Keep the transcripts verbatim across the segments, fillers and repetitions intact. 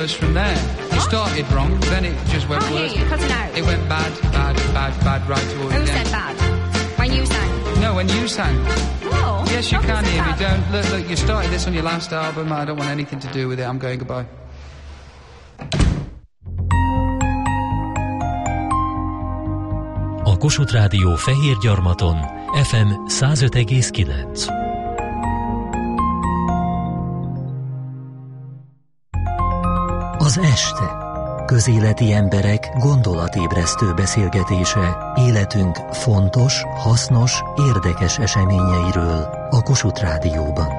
worse from there. It started wrong, then it just went Can't worse. hear you, cutting out. It went bad, bad, bad, bad, right towards the Who end. said bad? When you sang? No, when you sang. No. Yes, you Nobody can said hear me. that. Don't look, look. You started this on your last album. I don't want anything to do with it. I'm going goodbye. A Kossuth Rádió Fehérgyarmaton ef em százöt egész kilenc. Az este. Közéleti emberek gondolatébresztő beszélgetése életünk fontos, hasznos, érdekes eseményeiről a Kossuth Rádióban.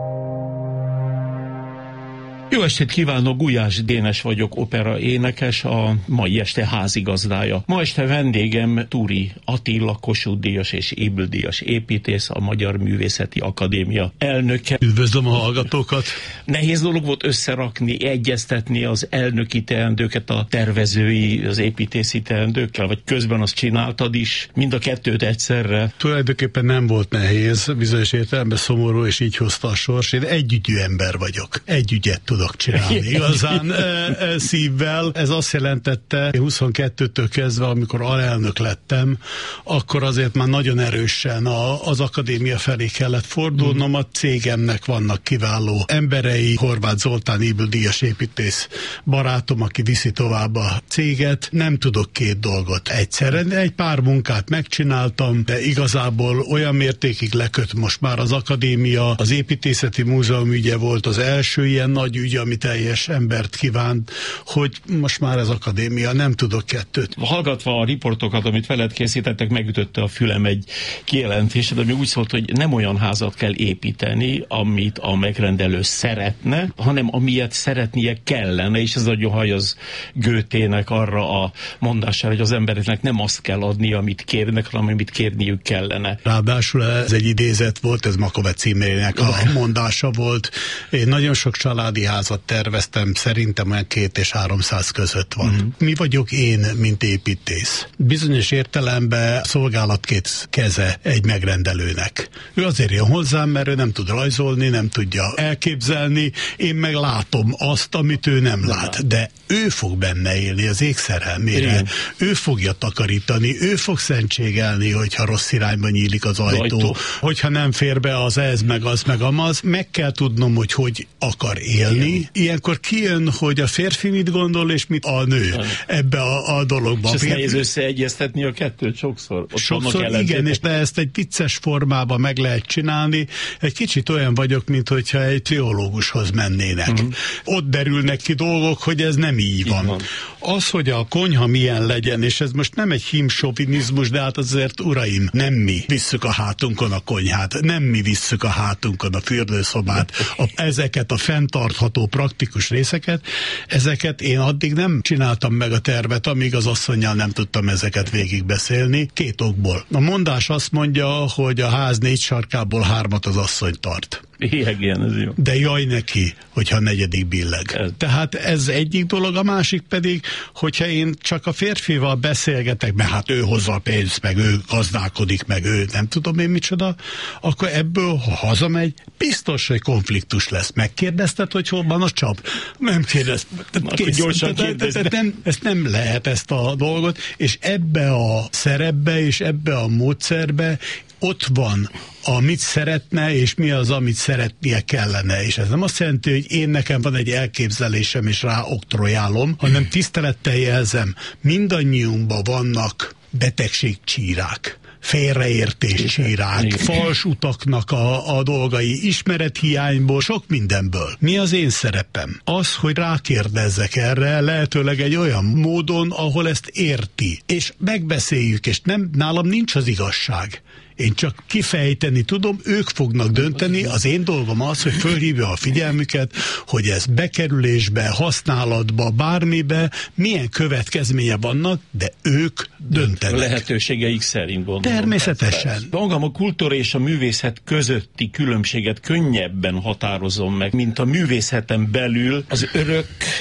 Jó estét kívánok, Gulyás Dénes vagyok, opera énekes, a mai este házigazdája. Ma este vendégem Turi Attila, Kossuth-díjas és Ébl-díjas építész, a Magyar Művészeti Akadémia elnöke. Üdvözlöm a hallgatókat! Nehéz dolog volt összerakni, egyeztetni az elnöki teendőket a tervezői, az építészi teendőkkel, vagy közben azt csináltad is, mind a kettőt egyszerre? Tulajdonképpen nem volt nehéz, bizonyos értelemben szomorú, és így hozta a sors. Én együgyű ember vagyok, egy ügyet tudok csinálni. Igazán e, e, szívvel. Ez azt jelentette, huszonkettőtől kezdve, amikor alelnök lettem, akkor azért már nagyon erősen a, az akadémia felé kellett fordulnom. A cégemnek vannak kiváló emberei, Horváth Zoltán Ébl-díjas építész barátom, aki viszi tovább a céget. Nem tudok két dolgot egyszerre. Egy pár munkát megcsináltam, de igazából olyan mértékig leköt most már az akadémia. Az építészeti múzeum ügye volt az első ilyen nagy ügy, ami teljes embert kívánt, hogy most már az akadémia, nem tudok kettőt. Hallgatva a riportokat, amit veled készítettek, megütötte a fülem egy kijelentésed, ami úgy szólt, hogy nem olyan házat kell építeni, amit a megrendelő szeretne, hanem amilyet szeretnie kellene, és ez nagyon haj az Goethének arra a mondására, hogy az embereknek nem azt kell adni, amit kérnek, hanem amit kérniük kellene. Ráadásul ez egy idézet volt, ez Makovec Imrének a mondása volt. Én nagyon sok családi házat terveztem, szerintem olyan két és háromszáz között van. Mm. Mi vagyok én, mint építész? Bizonyos értelemben szolgálatkét keze egy megrendelőnek. Ő azért jön hozzám, mert ő nem tud rajzolni, nem tudja elképzelni, én meg látom azt, amit ő nem lát, de ő fog benne élni az ég szerelmére. Igen. Ő fogja takarítani, ő fog szentségelni, hogyha rossz irányba nyílik az ajtó, ajtó. Hogyha nem fér be az ez, meg az, meg amaz. Meg kell tudnom, hogy hogy akar élni. Igen. Ilyenkor kijön, hogy a férfi mit gondol, és mit a nő igen. ebbe a, a dologba. És ezt nehéz összeegyeztetni a kettőt sokszor. Ott sokszor igen, és de ezt egy vicces formában meg lehet csinálni. Egy kicsit olyan vagyok, mint hogyha egy pszichológushoz mennének. Uh-huh. Ott derülnek ki dolgok, hogy ez nem így van. van. Az, hogy a konyha milyen legyen, és ez most nem egy hímsovinizmus, de hát azért, uraim, nem mi visszük a hátunkon a konyhát, nem mi visszük a hátunkon a fürdőszobát, a, ezeket a fenntartható praktikus részeket, ezeket én addig nem csináltam meg a tervet, amíg az asszonnyal nem tudtam ezeket végigbeszélni, két okból. A mondás azt mondja, hogy a ház négy sarkából hármat az asszony tart. Igen, ez jó. De jaj neki, hogyha a negyedik billeg. Ez. Tehát ez egyik dolog, a másik pedig, hogyha én csak a férfival beszélgetek, mert hát ő hozza a pénzt, meg ő gazdálkodik, meg ő nem tudom én micsoda, akkor ebből, ha hazamegy, biztos, hogy konfliktus lesz. Megkérdezted, hogy hol van a csap? Nem kérdezted. Gyorsan kérdezted. Nem, ezt nem lehet, ezt a dolgot, és ebbe a szerepbe, és ebbe a módszerbe ott van, amit szeretne, és mi az, amit szeretnie kellene. És ez nem azt jelenti, hogy én nekem van egy elképzelésem, és rá oktrojálom, hanem tisztelettel jelzem, mindannyiunkban vannak betegségcsírák, félreértés csírák, fals utaknak a, a dolgai, ismerethiányból, sok mindenből. Mi az én szerepem? Az, hogy rákérdezzek erre, lehetőleg egy olyan módon, ahol ezt érti. És megbeszéljük, és nem, nálam nincs az igazság. Én csak kifejteni tudom, ők fognak dönteni, az én dolgom az, hogy fölhívja a figyelmüket, hogy ez bekerülésbe, használatba, bármibe, milyen következménye vannak, de ők döntenek. Lehetőségeik szerint gondolom. Természetesen. Magam a kultúra és a művészet közötti különbséget könnyebben határozom meg, mint a művészeten belül az örök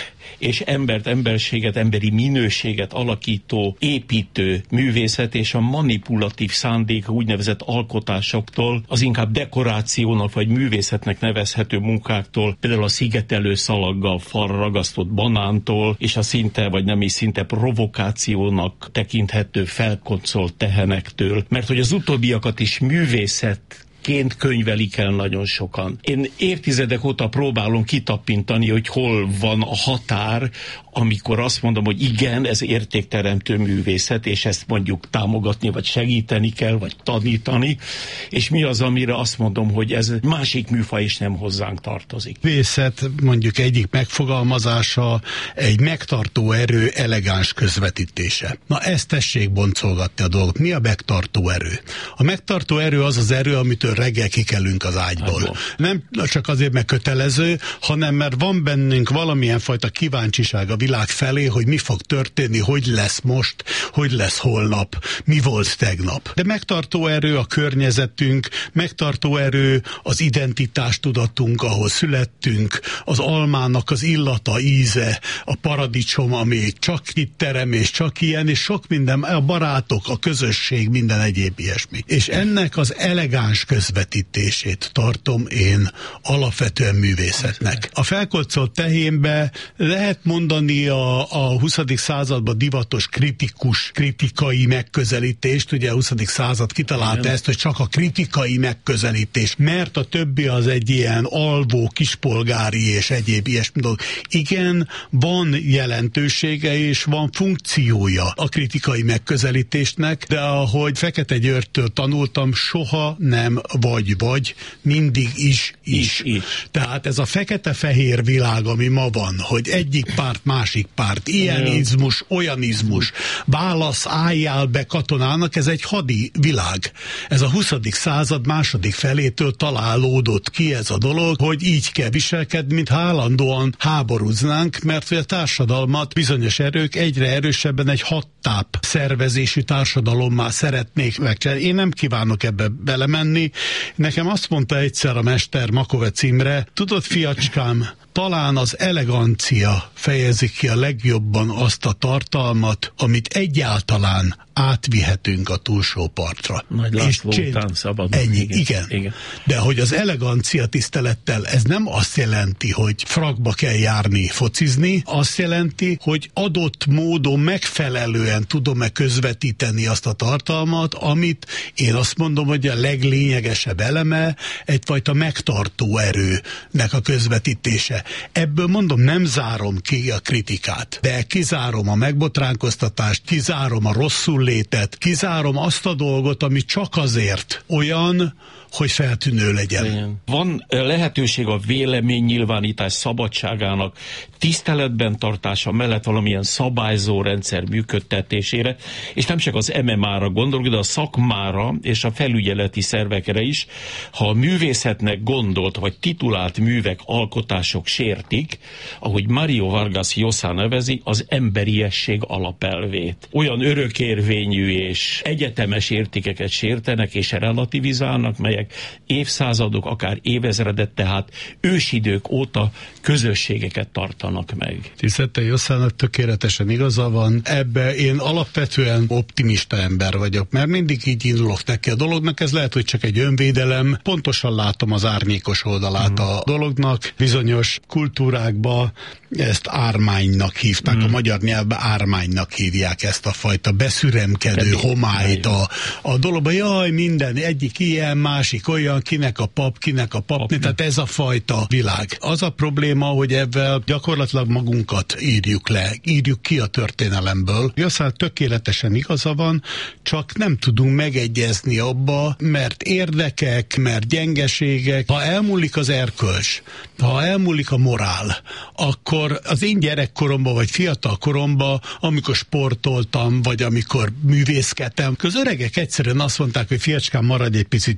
és embert, emberséget, emberi minőséget alakító, építő művészet és a manipulatív szándék úgynevezett alkotásoktól, az inkább dekorációnak vagy művészetnek nevezhető munkáktól, például a szigetelő szalaggal falra ragasztott banántól, és a szinte vagy nem is szinte provokációnak tekinthető felkoncolt tehenektől, mert hogy az utóbbiakat is művészet ként könyvelik el nagyon sokan. Én évtizedek óta próbálom kitapintani, hogy hol van a határ, amikor azt mondom, hogy igen, ez értékteremtő művészet, és ezt mondjuk támogatni, vagy segíteni kell, vagy tanítani, és mi az, amire azt mondom, hogy ez másik műfaj is nem hozzánk tartozik. Művészet mondjuk egyik megfogalmazása egy megtartó erő elegáns közvetítése. Na ezt tessék boncolgatni a dolgot. Mi a megtartó erő? A megtartó erő az az erő, amitől reggel kikelünk az ágyból. ágyból. Nem csak azért, mert kötelező, hanem mert van bennünk valamilyen fajta kíváncsiság a világ felé, hogy mi fog történni, hogy lesz most, hogy lesz holnap, mi volt tegnap. De megtartó erő a környezetünk, megtartó erő az identitástudatunk, ahol születtünk, az almának az illata, íze, a paradicsom, ami csak itt terem, és csak ilyen, és sok minden, a barátok, a közösség, minden egyéb ilyesmi. És ennek az elegáns közvetítését tartom én alapvetően művészetnek. A felkocolt tehénbe lehet mondani a, a huszadik században divatos kritikus, kritikai megközelítést, ugye a huszadik század kitalálta ezt, hogy csak a kritikai megközelítés, mert a többi az egy ilyen alvó, kispolgári és egyéb ilyesmi dolog. Igen, van jelentősége és van funkciója a kritikai megközelítésnek, de ahogy Fekete Györgytől tanultam, soha nem vagy-vagy, mindig is is. is, is. Tehát ez a fekete-fehér világ, ami ma van, hogy egyik párt, másik párt, ilyenizmus, olyanizmus, válasz, álljál be katonának, ez egy hadi világ. Ez a huszadik század második felétől találódott ki ez a dolog, hogy így kell viselkedni, mint állandóan háborúznánk, mert a társadalmat bizonyos erők egyre erősebben egy hattáp szervezésű társadalommá szeretnék megcsinálni. Én nem kívánok ebbe belemenni. Nekem azt mondta egyszer a mester Makovec Imre, tudod, fiacskám, talán az elegancia fejezi ki a legjobban azt a tartalmat, amit egyáltalán átvihetünk a túlsó partra. Nagy László után szabadon. Ennyi, igen, igen. igen. De hogy az elegancia tisztelettel, ez nem azt jelenti, hogy frakba kell járni, focizni, azt jelenti, hogy adott módon megfelelően tudom-e közvetíteni azt a tartalmat, amit én azt mondom, hogy a leglényegesebb eleme egyfajta megtartó erőnek a közvetítése. Ebből mondom, nem zárom ki a kritikát, de kizárom a megbotránkoztatást, kizárom a rosszul létet, kizárom azt a dolgot, ami csak azért olyan, hogy feltűnő legyen. Igen. Van lehetőség a véleménynyilvánítás szabadságának tiszteletben tartása mellett valamilyen szabályzó rendszer működtetésére, és nem csak az em em á-ra gondolok, de a szakmára és a felügyeleti szervekre is. Ha a művészetnek gondolt vagy titulált művek, alkotások sértik, ahogy Mario Vargas Llosa nevezi, az emberiesség alapelvét. Olyan örökérvényű és egyetemes értékeket sértenek és relativizálnak, melyek évszázadok, akár évezredet, tehát ősidők óta közösségeket tartanak meg. Tisztelte Llosának tökéletesen igaza van. Ebbe én alapvetően optimista ember vagyok, mert mindig így indulok neki a dolognak. Ez lehet, hogy csak egy önvédelem. Pontosan látom az árnyékos oldalát hmm. a dolognak. Bizonyos kultúrákba ezt ármánynak hívták, hmm. a magyar nyelvben ármánynak hívják ezt a fajta beszüremkedő homályt a, a dologba. Jaj, minden, egyik ilyen, másik olyan, kinek a pap, kinek a papni, tehát ez a fajta világ. Az a probléma, hogy ebben gyakorlatilag magunkat írjuk le, írjuk ki a történelemből. Llosa tökéletesen igaza van, csak nem tudunk megegyezni abba, mert érdekek, mert gyengeségek. Ha elmúlik az erkölcs, ha elmúlik a morál, akkor az én gyerekkoromban, vagy fiatal koromban, amikor sportoltam, vagy amikor művészkedtem, az öregek egyszerűen azt mondták, hogy fiacskám, maradj egy picit nyugodtan,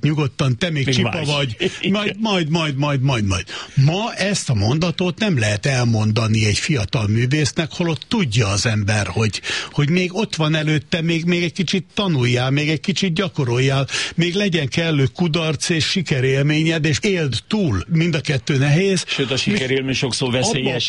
nyugodtan, te még, még csipa más. Vagy, majd, majd, majd, majd, majd, majd. Ma ezt a mondatot nem lehet elmondani egy fiatal művésznek, holott tudja az ember, hogy, hogy még ott van előtte, még, még egy kicsit tanuljál, még egy kicsit gyakoroljál, még legyen kellő kudarc és sikerélményed, és éld túl. Mind a kettő nehéz. Sőt, a sikerélmény sokszor veszélyes.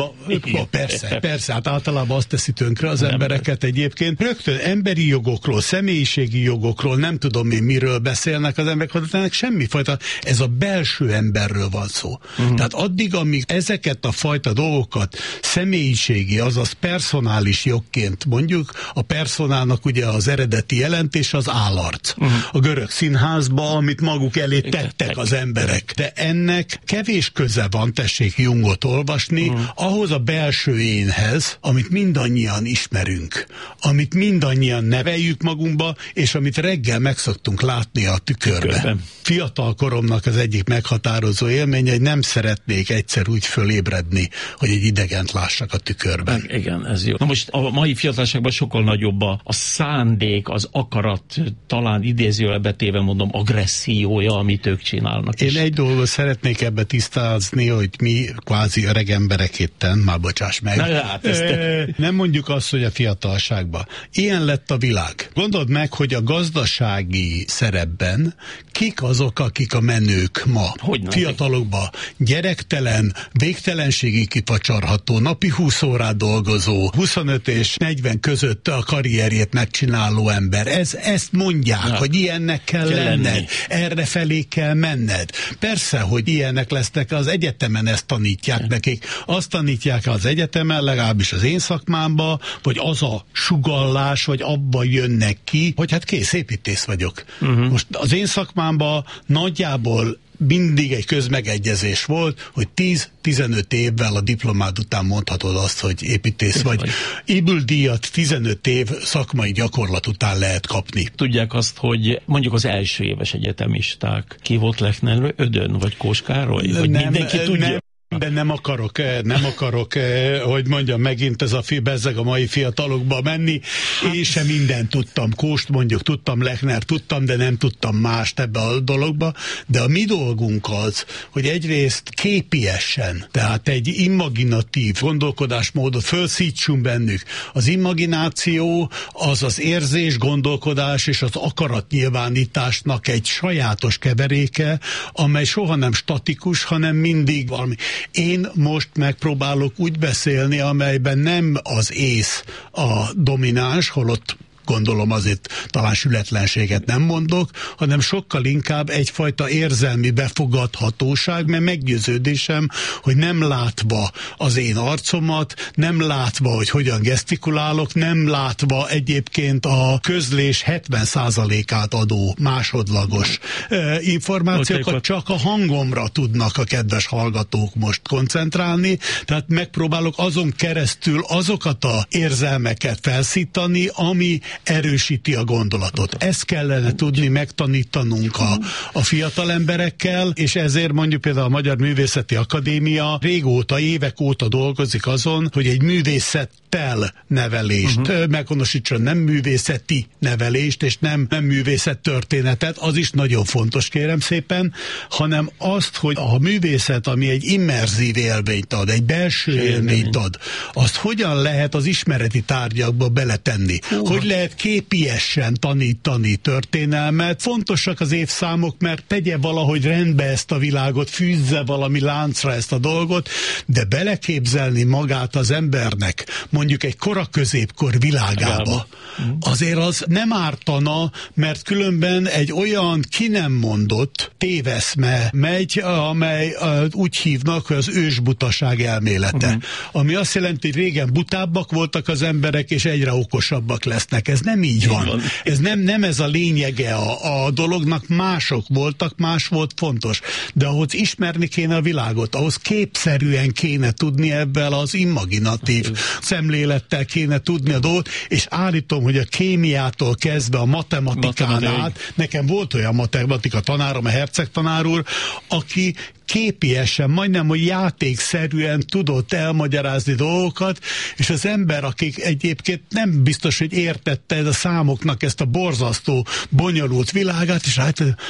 Persze, persze, hát általában azt teszi tönkre az nem embereket egyébként. Rögtön emberi jogokról, személyiségi jogokról, nem tudom én miről beszélnek az emberek, hogy ennek semmifajta, ez a belső emberről van szó. Uh-huh. Tehát addig, amíg ezeket a fajta dolgokat személyiségi, azaz personális jogként mondjuk, a personának ugye az eredeti jelentés az állarc. Uh-huh. A görög színházba, amit maguk elé tettek az emberek. De ennek kevés köze van, tessék Jungot olvasni, uh-huh. ahhoz a belső énhez, amit mindannyian ismerünk, amit mindannyian neveljük magunkba, és amit reggel megszoktunk látni a tükörben. Tükörben. Fiatal koromnak az egyik meghatározó élmény, hogy nem szeretnék egyszer úgy fölébredni, hogy egy idegent lássak a tükörben. Igen, ez jó. Na most a mai fiatalságban sokkal nagyobb a, a szándék, az akarat, talán idézőjelbe téve mondom, agressziója, amit ők csinálnak. Én is. egy dolgot szeretnék ebbe tisztázni, hogy mi kvázi öreg emberek itten, már bocsáss meg. Na, hát e, nem mondjuk azt, hogy a fiatalságban. Ilyen lett a világ. Gondold meg, hogy a gazdasági szerepben kik azok, akik a menők ma. Hogyne? Fiatalokban gyerektelen, végtelenségig kifacsarható, napi húsz órát dolgozó, huszonöt és negyven között a karrierjét megcsináló ember. Ez, ezt mondják, ja. hogy ilyennek kell, kell lenned, lenni. Erre felé kell menned. Persze, hogy ilyenek lesznek, az egyetemen ezt tanítják ja. nekik. Azt tanítják az egyetemen, legalábbis az én szakmámban, vagy az a sugallás, vagy abba jönnek ki, hogy hát kész, építész vagyok. Uh-huh. Most az én szakmámban nagyjából mindig egy közmegegyezés volt, hogy tíz-tizenöt évvel a diplomád után mondhatod azt, hogy építész vagy. Ibüldíjat tizenöt év szakmai gyakorlat után lehet kapni. Tudják azt, hogy mondjuk az első éves egyetemisták ki volt Lechner Ödön, vagy Kós Károly? Vagy nem, mindenki tudja? Nem. De nem akarok, nem akarok, hogy mondjam, megint ez a fi, bezzeg a mai fiatalokba menni. Hát. Én sem mindent tudtam. Kóst mondjuk tudtam, Lechner tudtam, de nem tudtam mást ebbe a dologba. De a mi dolgunk az, hogy egyrészt képiesen, tehát egy imaginatív gondolkodásmódot felszítsunk bennük. Az imagináció az az érzés, gondolkodás és az akaratnyilvánításnak egy sajátos keveréke, amely soha nem statikus, hanem mindig valami. Én most megpróbálok úgy beszélni, amelyben nem az ész a domináns, holott gondolom azért talán sületlenséget nem mondok, hanem sokkal inkább egyfajta érzelmi befogadhatóság, mert meggyőződésem, hogy nem látva az én arcomat, nem látva, hogy hogyan gesztikulálok, nem látva egyébként a közlés hetven százalékát adó másodlagos eh, információkat, csak a hangomra tudnak a kedves hallgatók most koncentrálni, tehát megpróbálok azon keresztül azokat az érzelmeket felszítani, ami erősíti a gondolatot. Ezt kellene tudni megtanítanunk a, a fiatal emberekkel, és ezért mondjuk például a Magyar Művészeti Akadémia régóta, évek óta dolgozik azon, hogy egy művészettel nevelést uh-huh. meghonosítson, nem művészeti nevelést, és nem, nem művészettörténetet, az is nagyon fontos, kérem szépen, hanem azt, hogy a művészet, ami egy immerzív élményt ad, egy belső élményt ad, azt hogyan lehet az ismereti tárgyakba beletenni? Uh-huh. Hogy lehet képiesen tanítani történelmet. Fontosak az évszámok, mert tegye valahogy rendbe ezt a világot, fűzze valami láncra ezt a dolgot, de beleképzelni magát az embernek, mondjuk egy koraközépkor világába, azért az nem ártana, mert különben egy olyan ki nem mondott téveszme megy, amely úgy hívnak, hogy az ősbutaság elmélete. Uh-huh. Ami azt jelenti, hogy régen butábbak voltak az emberek, és egyre okosabbak lesznek. Ez nem így van. van. Ez nem, nem ez a lényege a, a dolognak, mások voltak, más volt fontos. De ahhoz ismerni kéne a világot, ahhoz képszerűen kéne tudni ebben az imaginatív szemlélettel kéne tudni a dolgot, és állítom, hogy a kémiától kezdve a matematikán Matematik. át, nekem volt olyan matematika tanárom, a Herceg tanár úr, aki képiesen, majdnem, hogy játékszerűen tudott elmagyarázni dolgokat, és az ember, akik egyébként nem biztos, hogy értette ez a számoknak ezt a borzasztó, bonyolult világát, és hát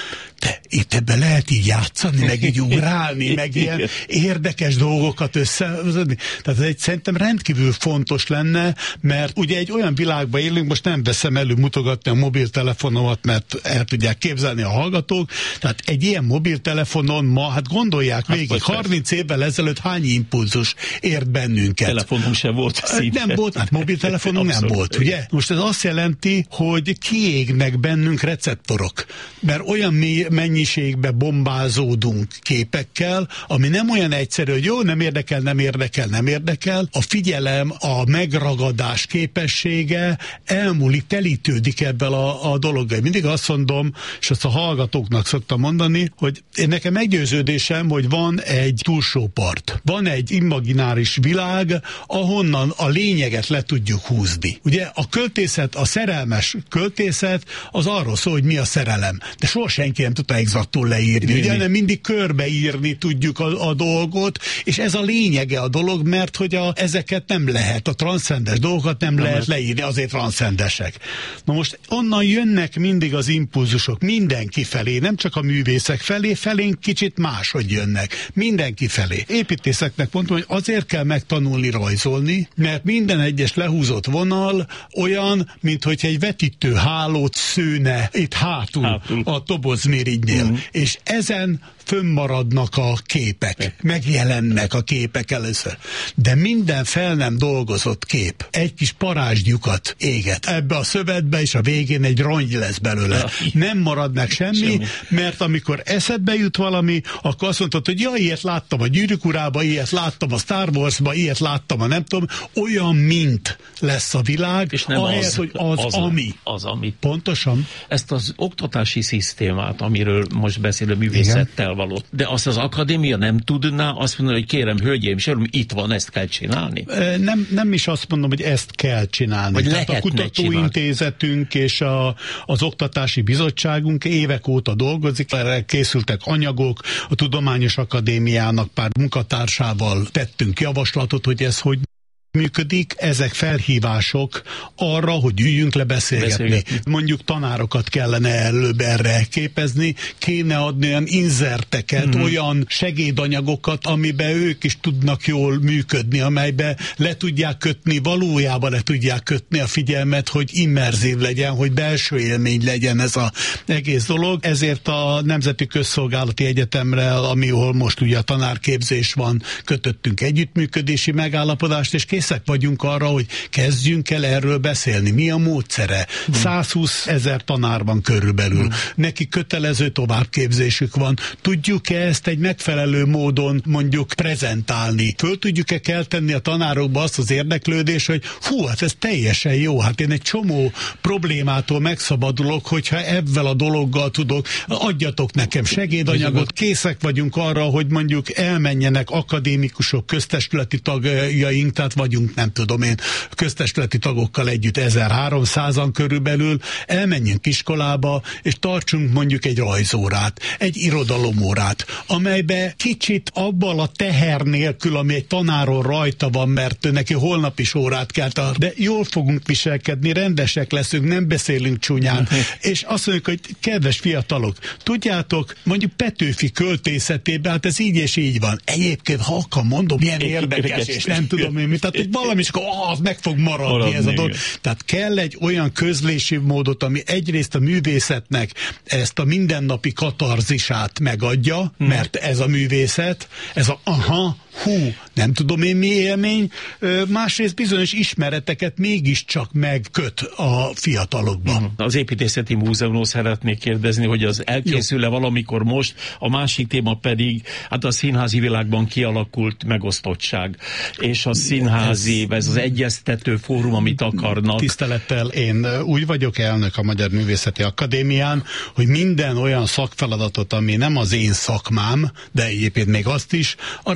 te, itt ebbe lehet így játszani, meg így ugrálni, meg ilyen érdekes dolgokat összehozni. Tehát ez egy szerintem rendkívül fontos lenne, mert ugye egy olyan világban élünk, most nem veszem elő mutogatni a mobiltelefonomat, mert el tudják képzelni a hallgatók, tehát egy ilyen mobiltelefonon ma, hát gondolják végig, hát, harminc évvel ezelőtt hány impulzus ért bennünket. Telefonom sem volt. Szinte. Nem volt, hát mobiltelefonunk nem volt, ugye? Most ez azt jelenti, hogy kiégnek bennünk receptorok, mert olyan mennyiségbe bombázódunk képekkel, ami nem olyan egyszerű, hogy jó, nem érdekel, nem érdekel, nem érdekel. A figyelem, a megragadás képessége elmúlik, telítődik ebből a, a dologgal. Mindig azt mondom, és azt a hallgatóknak szoktam mondani, hogy én nekem meggyőződésem, hogy van egy túlsó part. Van egy imagináris világ, ahonnan a lényeget le tudjuk húzni. Ugye a költészet, a szerelmes költészet az arról szól, hogy mi a szerelem. De soha senki nem tudta exaktul leírni. Ugye, nem mindig körbeírni tudjuk a, a dolgot, és ez a lényege a dolog, mert hogy a, ezeket nem lehet, a transzcendes dolgokat nem, nem lehet leírni, azért transzcendesek. Na most onnan jönnek mindig az impulzusok, mindenki felé, nem csak a művészek felé, felénk kicsit máshogy jönnek. Mindenki felé. Építészeknek mondtam, hogy azért kell megtanulni rajzolni, mert minden egyes lehúzott vonal olyan, mint hogy egy vetítő hálót szőne itt hátul, hátul. a tobozmirigynél. Mm. És ezen fönnmaradnak a képek, megjelennek a képek először. De minden fel nem dolgozott kép egy kis parázsgyukat éget ebbe a szövetbe, és a végén egy rongy lesz belőle. Nem marad meg semmi, semmi, mert amikor eszedbe jut valami, akkor azt mondtad, hogy ja, ilyet láttam a Gyűrűk urába, ilyet láttam a Star Warsba, ilyet láttam a nem tudom, olyan mint lesz a világ, és nem ahelyett, az, hogy az, az, ami. az, ami. Pontosan. Ezt az oktatási szisztémát, amiről most beszélő művészettel való. De azt az akadémia nem tudná azt mondani, hogy kérem, hölgyeim, söröm, itt van, ezt kell csinálni? Nem, nem is azt mondom, hogy ezt kell csinálni. Vagy Tehát a kutatóintézetünk és a, az oktatási bizottságunk évek óta dolgozik, erre készültek anyagok, a Tudományos Akadémiának pár munkatársával tettünk javaslatot, hogy ez hogy működik, ezek felhívások arra, hogy üljünk le beszélgetni. beszélgetni. Mondjuk tanárokat kellene előbb erre képezni, kéne adni olyan inzerteket, mm-hmm. olyan segédanyagokat, amiben ők is tudnak jól működni, amelybe le tudják kötni, valójában le tudják kötni a figyelmet, hogy immerzív legyen, hogy belső élmény legyen ez az egész dolog. Ezért a Nemzeti Közszolgálati Egyetemre, amihol most ugye a tanárképzés van, kötöttünk együttműködési megállapodást, és készek vagyunk arra, hogy kezdjünk el erről beszélni. Mi a módszere? Hmm. százhúsz ezer tanár van körülbelül. Hmm. Neki kötelező továbbképzésük van. Tudjuk-e ezt egy megfelelő módon mondjuk prezentálni? Föl tudjuk-e kelteni a tanárokba azt az érdeklődést, hogy hú, hát ez teljesen jó. Hát én egy csomó problémától megszabadulok, hogyha ebben a dologgal tudok, adjatok nekem segédanyagot, készek vagyunk arra, hogy mondjuk elmenjenek akadémikusok, köztestületi tagjaink, tehát vagyunk, nem tudom én, köztestületi tagokkal együtt ezerháromszázan körülbelül, elmenjünk iskolába, és tartsunk mondjuk egy rajzórát, egy irodalomórát, amelybe kicsit abban a teher nélkül, ami egy tanáron rajta van, mert neki holnap is órát kell tartani, de jól fogunk viselkedni, rendesek leszünk, nem beszélünk csúnyán, és azt mondjuk, hogy kedves fiatalok, tudjátok, mondjuk Petőfi költészetében, hát ez így és így van. Egyébként, ha akar mondom, milyen érdekes, és nem tudom én mit, tehát hogy valami is, akkor az meg fog maradni, maradni ez a dolog. Tehát kell egy olyan közlési módot, ami egyrészt a művészetnek ezt a mindennapi katarzisát megadja, hmm. mert ez a művészet, ez a aha, hú, nem tudom én mi élmény, másrészt bizonyos ismereteket mégiscsak megköt a fiatalokban. Az Építészeti Múzeumról szeretnék kérdezni, hogy az elkészül-e valamikor most, a másik téma pedig, hát a színházi világban kialakult megosztottság, és a színházi, ez, ez az egyeztető fórum, amit akarnak. Tisztelettel, én úgy vagyok elnök a Magyar Művészeti Akadémián, hogy minden olyan szakfeladatot, ami nem az én szakmám, de egyébként még azt is, arra megvan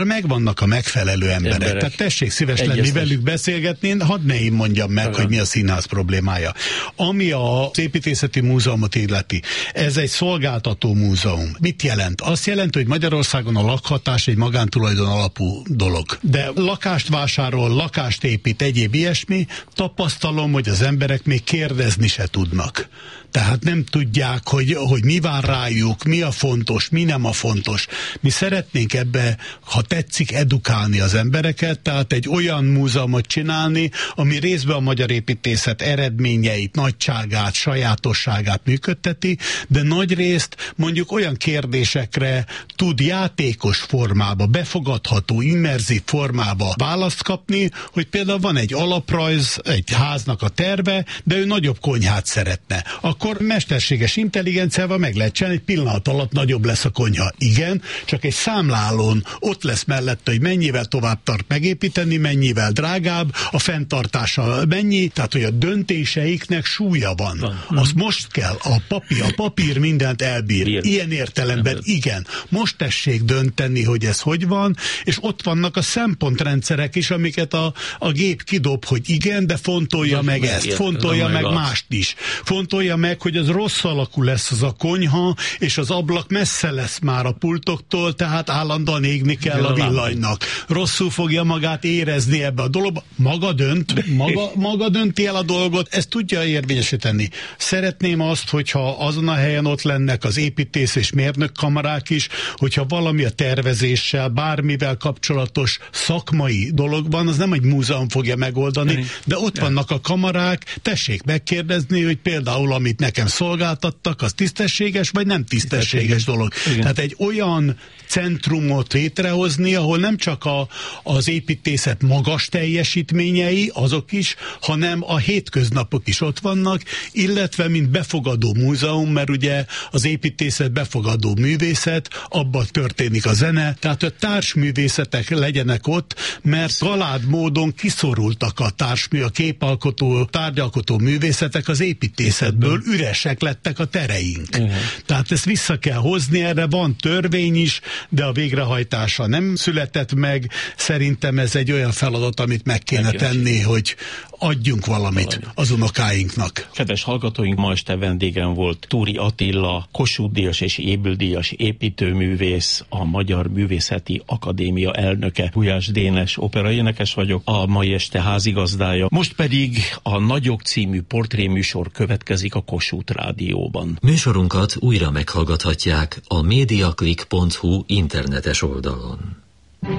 vannak a megfelelő emberek. emberek. Tehát tessék szíves lenni velük beszélgetni, hadd ne én mondjam meg, Aha. hogy mi a színház problémája. Ami az építészeti múzeumot illeti, ez egy szolgáltató múzeum. Mit jelent? Azt jelenti, hogy Magyarországon a lakhatás egy magántulajdon alapú dolog. De lakást vásárol, lakást épít, egyéb ilyesmi, tapasztalom, hogy az emberek még kérdezni se tudnak. Tehát nem tudják, hogy, hogy mi vár rájuk, mi a fontos, mi nem a fontos. Mi szeretnénk ebbe, ha tetszik, edukálni az embereket, tehát egy olyan múzeumot csinálni, ami részben a magyar építészet eredményeit, nagyságát, sajátosságát működteti, de nagy részt mondjuk olyan kérdésekre tud játékos formába, befogadható, immerzív formába választ kapni, hogy például van egy alaprajz, egy háznak a terve, de ő nagyobb konyhát szeretne. Akkor mesterséges intelligenciával meg lehet csinálni, egy pillanat alatt nagyobb lesz a konyha. Igen, csak egy számlálón ott lesz mellette, hogy mennyivel tovább tart megépíteni, mennyivel drágább, a fenntartása mennyi, tehát hogy a döntéseiknek súlya van. van. Azt most kell, a papír, a papír mindent elbír. Bír. Ilyen értelemben igen. Most tessék dönteni, hogy ez hogy van, és ott vannak a szempontrendszerek is, amiket a, a gép kidob, hogy igen, de fontolja meg ezt, fontolja meg mást is. Fontolja meg, hogy az rossz alakú lesz az a konyha, és az ablak messze lesz már a pultoktól, tehát állandóan égni kell a villanynak. Rosszul fogja magát érezni ebbe a dologba. Maga dönt, maga, maga dönti el a dolgot, ezt tudja érvényesíteni. Szeretném azt, hogyha azon a helyen ott lennek az építész és mérnök kamarák is, hogyha valami a tervezéssel, bármivel kapcsolatos szakmai dologban, az nem egy múzeum fogja megoldani, de ott vannak a kamarák, tessék megkérdezni, hogy például amit nekem szolgáltattak, az tisztességes, vagy nem tisztességes dolog. Igen. Tehát egy olyan centrumot létrehozni, ahol nem csak a, az építészet magas teljesítményei, azok is, hanem a hétköznapok is ott vannak, illetve mint befogadó múzeum, mert ugye az építészet befogadó művészet, abban történik a zene, tehát a társművészetek legyenek ott, mert galád módon kiszorultak a társmű, a képalkotó, tárgyalkotó művészetek az építészetből, üresek lettek a tereink. Uh-huh. Tehát ezt vissza kell hozni, erre van törvény is, de a végrehajtása nem született meg. Szerintem ez egy olyan feladat, amit meg kéne tenni, hogy adjunk valamit Valami. az unokáinknak. Kedves hallgatóink, ma este vendégem volt Túri Attila, Kossuth-díjas és Ébül-díjas építőművész, a Magyar Művészeti Akadémia elnöke. Gulyás Dénes operaénekes vagyok, a mai este házigazdája. Most pedig a Nagyok című portréműsor következik a Kossuth Rádióban. Műsorunkat újra meghallgathatják a mediaclick pont hu internetes oldalon.